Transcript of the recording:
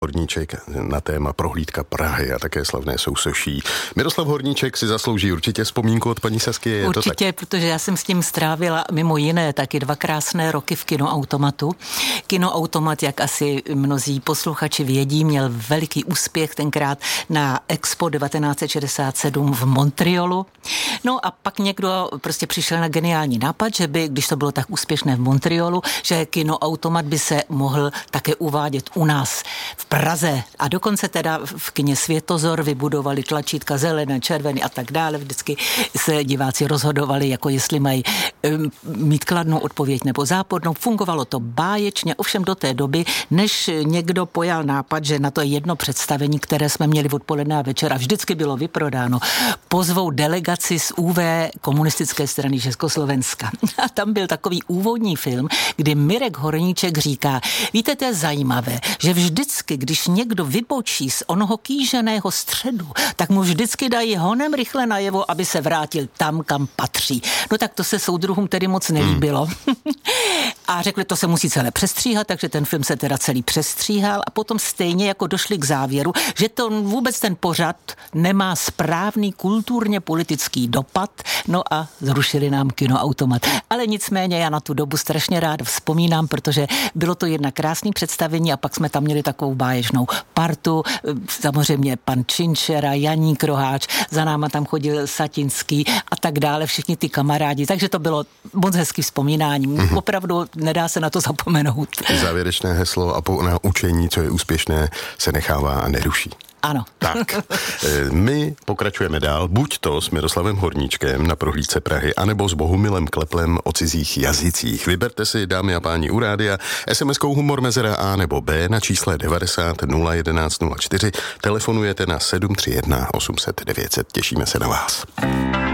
Horníček na téma prohlídka Prahy a také slavné sousoší. Miroslav Horníček si zaslouží určitě vzpomínku od paní Saskie. Určitě, protože já jsem s tím strávila mimo jiné taky 2 krásné roky v Kinoautomatu. Kinoautomat, jak asi mnozí posluchači vědí, měl veliký úspěch tenkrát na Expo 1967 v Montrealu. No a pak někdo prostě přišel na geniální nápad, že by, když to bylo tak úspěšné v Montrealu, že Kinoautomat by se mohl také uvádět u nás v Praze. A dokonce teda v kině Světozor vybudovali tlačítka zelené, červené a tak dále. Vždycky se diváci rozhodovali, jako jestli mají mít kladnou odpověď nebo zápornou. Fungovalo to báječně, ovšem do té doby, než někdo pojal nápad, že na to jedno představení, které jsme měli odpoledne a večera, vždycky bylo vyprodáno, pozvou delegaci z UV komunistické strany Československa. A tam byl takový úvodní film, kdy Mirek Horníček říká, víte, to je zajímavé, že vždycky, když někdo vybočí z onoho kýženého středu, tak mu vždycky dají honem rychle najevo, aby se vrátil tam, kam patří. No tak to se soudruhům tedy moc nelíbilo. A řekli, to se musí celé přestříhat, takže ten film se teda celý přestříhal a potom stejně jako došli k závěru, že to vůbec ten pořad nemá správný kulturně politický dopad, no a zrušili nám Kinoautomat. Ale nicméně já na tu dobu strašně rád vzpomínám, protože bylo to jedna krásné představení a pak jsme tam měli takovou báječnou partu, samozřejmě pan Činčera, Janík Roháč, za náma tam chodil Satinský a tak dále, všichni ty kamarádi, takže to bylo moc hezký vzpomínání. Opravdu nedá se na to zapomenout. Závěrečné heslo a po naučení, co je úspěšné, se nechává a neruší. Ano. Tak, my pokračujeme dál, buď to s Miroslavem Horníčkem na prohlídce Prahy, anebo s Bohumilem Kleplem o cizích jazycích. Vyberte si, dámy a páni, u rádia SMS-kou humor mezera A nebo B na čísle 90 011 04. Telefonujete na 731 800 900. Těšíme se na vás.